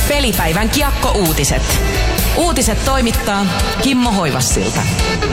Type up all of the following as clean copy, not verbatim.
Pelipäivän Kiekko-uutiset. Uutiset toimittaa Kimmo Hoivassilta.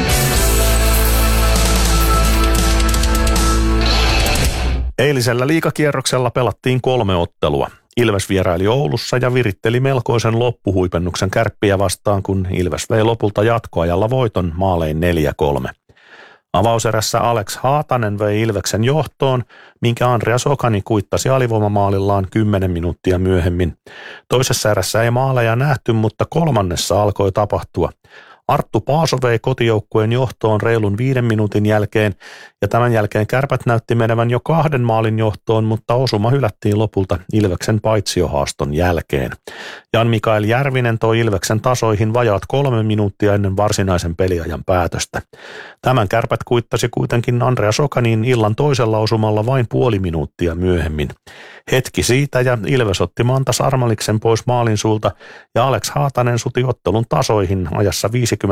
Eilisellä liigakierroksella pelattiin 3 ottelua. Ilves vieraili Oulussa ja viritteli melkoisen loppuhuipennuksen Kärppiä vastaan, kun Ilves vei lopulta jatkoajalla voiton maalein 4-3. Avauserässä Alex Haatanen vei Ilveksen johtoon, minkä Andreas Okani kuittasi alivoimamaalillaan 10 minuuttia myöhemmin. Toisessa erässä ei maaleja nähty, mutta kolmannessa alkoi tapahtua. Arttu Paaso vei kotijoukkueen johtoon reilun 5 minuutin jälkeen, ja tämän jälkeen Kärpät näytti menevän jo 2 maalin johtoon, mutta osuma hylättiin lopulta Ilveksen paitsiohaaston jälkeen. Jan-Mikael Järvinen toi Ilveksen tasoihin vajaat 3 minuuttia ennen varsinaisen peliajan päätöstä. Tämän Kärpät kuittasi kuitenkin Andreas Okanin illan toisella osumalla vain puoli minuuttia myöhemmin. Hetki siitä ja Ilves otti Mantas Armaliksen pois maalin suulta ja Alex Haatanen suti ottelun tasoihin ajassa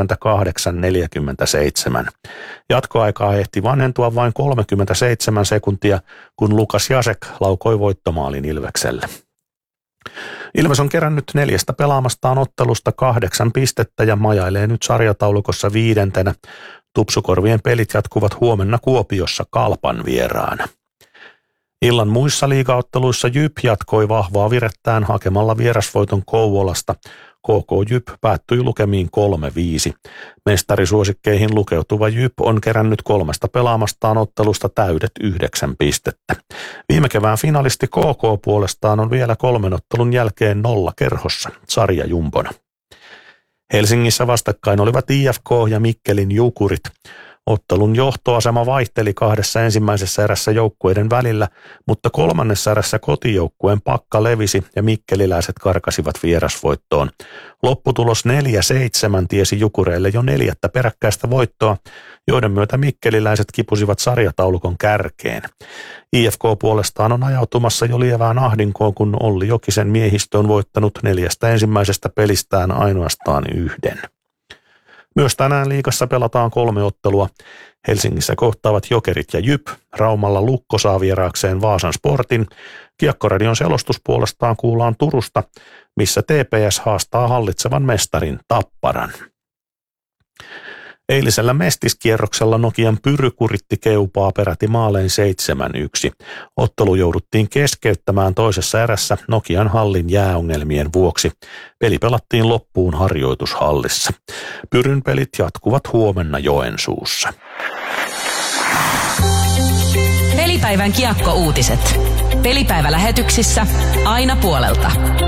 58-47. Jatkoaikaa ehti vanhentua vain 37 sekuntia, kun Lukas Jasek laukoi voittomaalin Ilvekselle. Ilves on kerännyt 4 pelaamastaan ottelusta 8 pistettä ja majailee nyt sarjataulukossa 5. Tupsukorvien pelit jatkuvat huomenna Kuopiossa Kalpan vieraana. Illan muissa liigaotteluissa JYP jatkoi vahvaa virettään hakemalla vierasvoiton Kouvolasta. KK JYP päättyi lukemiin 3-5. Mestarisuosikkeihin lukeutuva JYP on kerännyt 3 pelaamastaan ottelusta täydet 9 pistettä. Viime kevään finalisti KK puolestaan on vielä 3 ottelun jälkeen 0 kerhossa sarjajumpona. Helsingissä vastakkain olivat IFK ja Mikkelin Jukurit. Ottelun johtoasema vaihteli 2 ensimmäisessä erässä joukkueiden välillä, mutta 3. erässä kotijoukkueen pakka levisi ja mikkeliläiset karkasivat vierasvoittoon. Lopputulos 4-7 tiesi Jukureille jo 4. peräkkäistä voittoa, joiden myötä mikkeliläiset kipusivat sarjataulukon kärkeen. IFK puolestaan on ajautumassa jo lievään ahdinkoon, kun Olli Jokisen miehistö on voittanut 4 ensimmäisestä pelistään ainoastaan 1. Myös tänään liigassa pelataan 3 ottelua. Helsingissä kohtaavat Jokerit ja JYP, Raumalla Lukko saa vieraakseen Vaasan Sportin. Kiekkoradion selostus puolestaan kuullaan Turusta, missä TPS haastaa hallitsevan mestarin Tapparan. Eilisellä mestiskierroksella Nokian Pyry kuritti Keupaa peräti maalein 7-1. Ottelu jouduttiin keskeyttämään toisessa erässä Nokian hallin jääongelmien vuoksi. Peli pelattiin loppuun harjoitushallissa. Pyryn pelit jatkuvat huomenna Joensuussa. Pelipäivän Kiekko-uutiset. Pelipäivälähetyksissä aina 0:30.